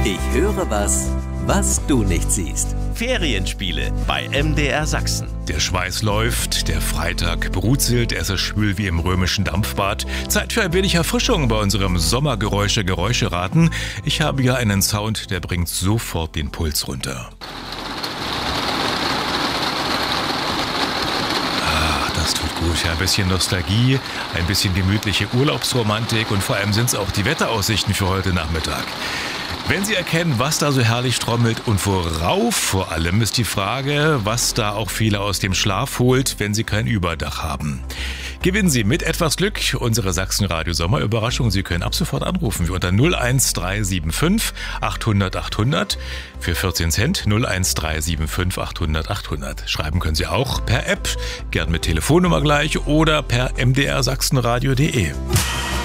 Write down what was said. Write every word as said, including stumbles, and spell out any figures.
Ich höre was, was du nicht siehst. Ferienspiele bei M D R Sachsen. Der Schweiß läuft, der Freitag brutzelt, er ist so schwül wie im römischen Dampfbad. Zeit für ein wenig Erfrischung bei unserem Sommergeräusche-Geräuscheraten. Ich habe hier einen Sound, der bringt sofort den Puls runter. Ah, das tut gut. Ja, ein bisschen Nostalgie, ein bisschen gemütliche Urlaubsromantik und vor allem sind es auch die Wetteraussichten für heute Nachmittag. Wenn Sie erkennen, was da so herrlich trommelt und worauf vor allem, ist die Frage, was da auch viele aus dem Schlaf holt, wenn sie kein Überdach haben. Gewinnen Sie mit etwas Glück unsere Sachsen-Radio Sommerüberraschung. Sie können ab sofort anrufen unter null eins drei sieben fünf achthundert achthundert für vierzehn Cent null eins drei sieben fünf achthundert achthundert. Schreiben können Sie auch per App, gern mit Telefonnummer gleich oder per m d r sachsenradio punkt d e.